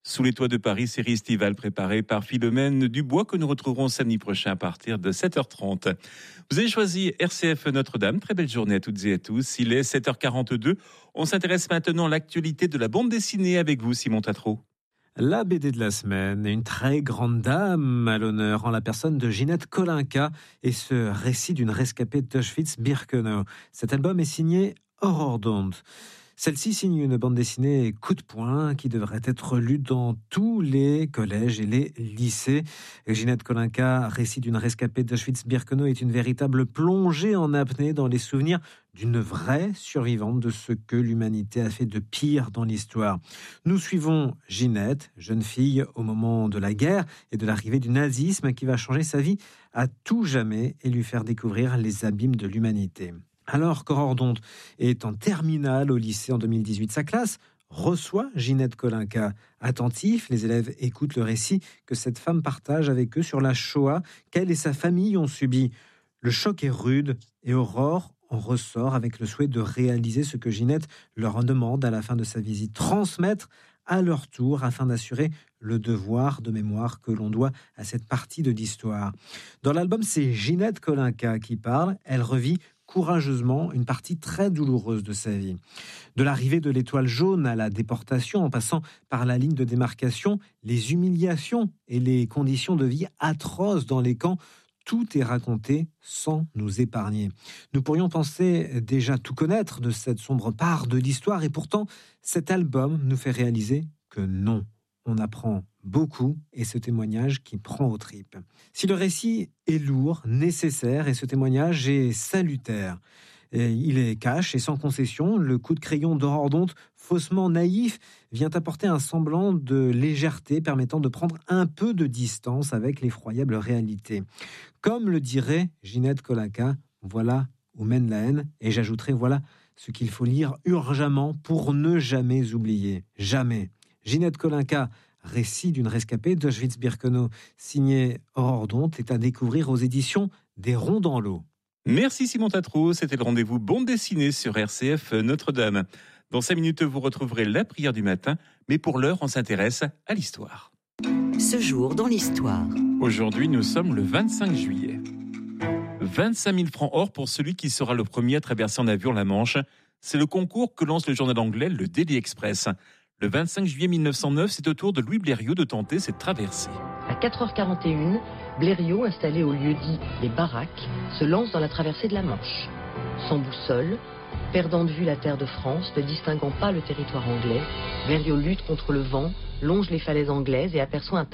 Sous les toits de Paris, série estivale préparée par Philomène Dubois que nous retrouverons samedi prochain à partir de 7h30. Vous avez choisi RCF Notre-Dame. Très belle journée à toutes et à tous. Il est 7h42. On s'intéresse maintenant à l'actualité de la bande dessinée avec vous, Simon Tatro. La BD de la semaine, une très grande dame à l'honneur en la personne de Ginette Kolinka et ce récit d'une rescapée d'Auschwitz-Birkenau. Cet album est signé Aurore Dont. Celle-ci signe une bande dessinée coup de poing qui devrait être lue dans tous les collèges et les lycées. Ginette Kolinka, récit d'une rescapée d'Auschwitz-Birkenau, est une véritable plongée en apnée dans les souvenirs d'une vraie survivante de ce que l'humanité a fait de pire dans l'histoire. Nous suivons Ginette, jeune fille au moment de la guerre et de l'arrivée du nazisme qui va changer sa vie à tout jamais et lui faire découvrir les abîmes de l'humanité. Alors qu'Aurore Dont est en terminale au lycée en 2018, sa classe reçoit Ginette Kolinka. Attentifs, les élèves écoutent le récit que cette femme partage avec eux sur la Shoah qu'elle et sa famille ont subi. Le choc est rude et Aurore en ressort avec le souhait de réaliser ce que Ginette leur demande à la fin de sa visite, transmettre à leur tour afin d'assurer le devoir de mémoire que l'on doit à cette partie de l'histoire. Dans l'album, c'est Ginette Kolinka qui parle. Elle revit courageusement une partie très douloureuse de sa vie. De l'arrivée de l'étoile jaune à la déportation, en passant par la ligne de démarcation, les humiliations et les conditions de vie atroces dans les camps, tout est raconté sans nous épargner. Nous pourrions penser déjà tout connaître de cette sombre part de l'histoire, et pourtant, cet album nous fait réaliser que non. On apprend beaucoup et ce témoignage qui prend aux tripes. Si le récit est lourd, nécessaire et ce témoignage est salutaire, et il est cash et sans concession, le coup de crayon d'Aurore Dont, faussement naïf, vient apporter un semblant de légèreté permettant de prendre un peu de distance avec l'effroyable réalité. Comme le dirait Ginette Kolinka, voilà où mène la haine, et j'ajouterai voilà ce qu'il faut lire urgemment pour ne jamais oublier. Jamais. Ginette Kolinka, récit d'une rescapée d'Auschwitz-Birkenau, signé Aurore Dont, est à découvrir aux éditions des Ronds dans l'eau. Merci Simon Tatro, c'était le rendez-vous bande dessinée sur RCF Notre-Dame. Dans 5 minutes, vous retrouverez la prière du matin, mais pour l'heure, on s'intéresse à l'histoire. Ce jour dans l'histoire. Aujourd'hui, nous sommes le 25 juillet. 25 000 francs or pour celui qui sera le premier à traverser en avion la Manche. C'est le concours que lance le journal anglais, le Daily Express. Le 25 juillet 1909, c'est au tour de Louis Blériot de tenter cette traversée. À 4h41, Blériot, installé au lieu-dit Les Baraques, se lance dans la traversée de la Manche. Sans boussole, perdant de vue la terre de France, ne distinguant pas le territoire anglais, Blériot lutte contre le vent, longe les falaises anglaises et aperçoit un